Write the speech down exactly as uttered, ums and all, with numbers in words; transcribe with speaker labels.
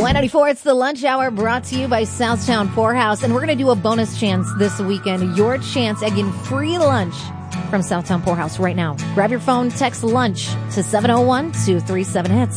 Speaker 1: Y ninety-four, it's the lunch hour brought to you by Southtown Poorhouse. And we're going to do a bonus chance this weekend. Your chance at getting free lunch from Southtown Poorhouse right now. Grab your phone, text lunch to seven oh one, two three seven, hits.